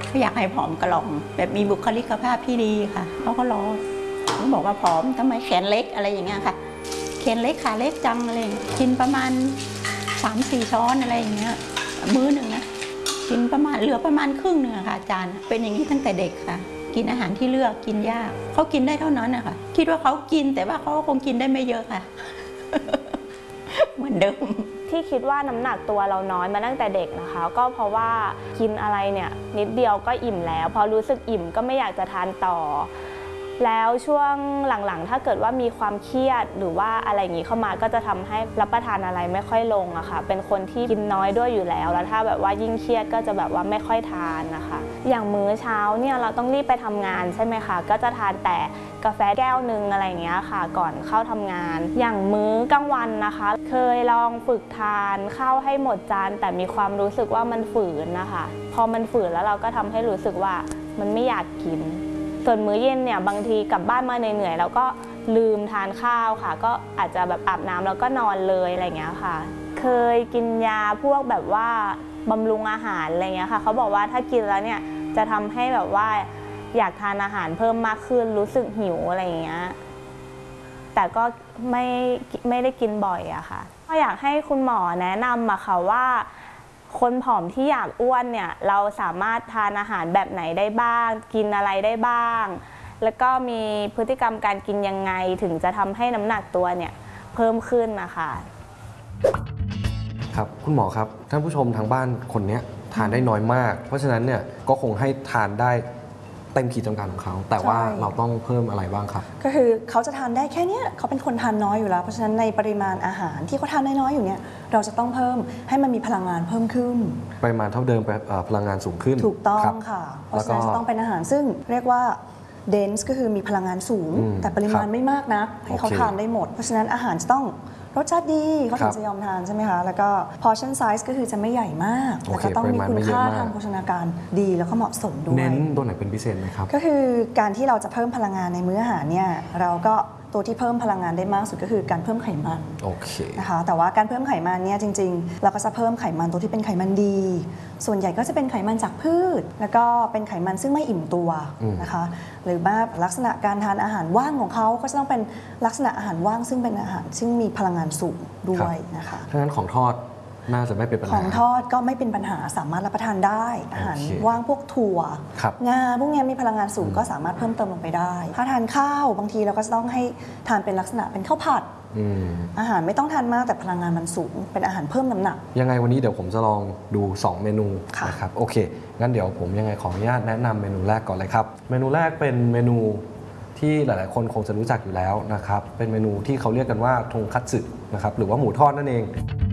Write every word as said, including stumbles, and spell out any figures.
เขาอยากให้ผอมกระหล่องแบบมีบุคลิกภาพที่ดีค่ะเขาก็รอเขาบอกว่าผอมทำไมแขนเล็กอะไรอย่างเงี้ยค่ะแขนเล็กขาเล็กจังอะไรกินประมาณสามสี่ช้อนอะไรอย่างเงี้ยมื้อหนึ่งนะกินประมาณเหลือประมาณครึ่งหนึ่งค่ะอาจารย์เป็นอย่างนี้ตั้งแต่เด็กค่ะกินอาหารที่เลือกกินยากเขากินได้เท่านั้นนะคะคิดว่าเขากินแต่ว่าเขาคงกินได้ไม่เยอะค่ะ เหมือนเดิมที่คิดว่าน้ำหนักตัวเราน้อยมาตั้งแต่เด็กนะคะก็เพราะว่ากินอะไรเนี่ยนิดเดียวก็อิ่มแล้วพอรู้สึกอิ่มก็ไม่อยากจะทานต่อแล้วช่วงหลังๆถ้าเกิดว่ามีความเครียดหรือว่าอะไรอย่างนี้เข้ามาก็จะทำให้รับประทานอะไรไม่ค่อยลงอะค่ะเป็นคนที่กินน้อยด้วยอยู่แล้วแล้วถ้าแบบว่ายิ่งเครียดก็จะแบบว่าไม่ค่อยทานนะคะอย่างมื้อเช้าเนี่ยเราต้องรีบไปทำงานใช่ไหมคะก็จะทานแต่กาแฟแก้วนึงอะไรอย่างเงี้ยค่ะก่อนเข้าทำงานอย่างมื้อกลางวันนะคะเคยลองฝึกทานข้าวให้หมดจานแต่มีความรู้สึกว่ามันฝืนนะคะพอมันฝืนแล้วเราก็ทำให้รู้สึกว่ามันไม่อยากกินส่วนมื้อเย็นเนี่ยบางทีกลับบ้านมาเหนื่อยๆแล้วก็ลืมทานข้าวค่ะก็อาจจะแบบอาบน้ำแล้วก็นอนเลยอะไรอย่างเงี้ยค่ะเคยกินยาพวกแบบว่าบำรุงอาหารอะไรเงี้ยค่ะเขาบอกว่าถ้ากินแล้วเนี่ยจะทำให้แบบว่าอยากทานอาหารเพิ่มมากขึ้นรู้สึกหิวอะไรอย่างเงี้ยแต่ก็ไม่ไม่ได้กินบ่อยอะค่ะก็อยากให้คุณหมอแนะนำอะค่ะว่าคนผอมที่อยากอ้วนเนี่ยเราสามารถทานอาหารแบบไหนได้บ้างกินอะไรได้บ้างแล้วก็มีพฤติกรรมการกินยังไงถึงจะทำให้น้ำหนักตัวเนี่ยเพิ่มขึ้นนะคะครับคุณหมอครับท่านผู้ชมทางบ้านคนนี้ทานได้น้อยมากเพราะฉะนั้นเนี่ยก็คงให้ทานได้เต็มขีดจำกัดของเขาแต่ว่าเราต้องเพิ่มอะไรบ้างครับก็คือเขาจะทานได้แค่นี้เขาเป็นคนทานน้อยอยู่แล้วเพราะฉะนั้นในปริมาณอาหารที่เขาทานน้อยๆอยู่เนี่ยเราจะต้องเพิ่มให้มันมีพลังงานเพิ่มขึ้นปริมาณเท่าเดิมไปพลังงานสูงขึ้นถูกต้องค่ะเพราะฉะนั้นจะต้องเป็นอาหารซึ่งเรียกว่าเดนส์ก็คือมีพลังงานสูงแต่ปริมาณไม่มากนะให้เขาทานได้หมดเพราะฉะนั้นอาหารจะต้องรสชาติดีเขาถึงจะยอมทานใช่ไหมคะแล้วก็ portion size ก็คือจะไม่ใหญ่มากแล้วก็ต้องมีคุณค่าทางโภชนาการดีแล้วก็เหมาะสมด้วยเน้นตัวไหนเป็นพิเศษไหมครับก็คือการที่เราจะเพิ่มพลังงานในมื้ออาหารเนี่ยเราก็ตัวที่เพิ่มพลังงานได้มากสุดก็คือการเพิ่มไขมันโอเคนะคะแต่ว่าการเพิ่มไขมันเนี่ยจริงๆเราก็จะเพิ่มไขมันตัวที่เป็นไขมันดีส่วนใหญ่ก็จะเป็นไขมันจากพืชแล้วก็เป็นไขมันซึ่งไม่อิ่มตัวนะคะหรือว่าลักษณะการทานอาหารว่างของเขาก็จะต้องเป็นลักษณะอาหารว่างซึ่งเป็นอาหารซึ่งมีพลังงานสูงด้วยนะคะถ้างั้นของทอดน่าจะไม่เป็นปัญหาของทอดก็ไม่เป็นปัญหาสามารถรับประทานได้อาหารว่างพวกถั่วงาพวกนี้มีพลังงานสูงก็สามารถเพิ่มเติมลงไปได้ถ้าทานข้าวบางทีเราก็จะต้องให้ทานเป็นลักษณะเป็นข้าวผัดอาหารไม่ต้องทานมากแต่พลังงานมันสูงเป็นอาหารเพิ่มน้ำหนักยังไงวันนี้เดี๋ยวผมจะลองดูสองเมนูนะครับโอเคงั้นเดี๋ยวผมยังไงขออนุญาตแนะนำเมนูแรกก่อนเลยครับเมนูแรกเป็นเมนูที่หลายๆคนคงจะรู้จักอยู่แล้วนะครับเป็นเมนูที่เขาเรียกกันว่าทงคัตสึนะครับหรือว่าหมูทอดนั่นเอง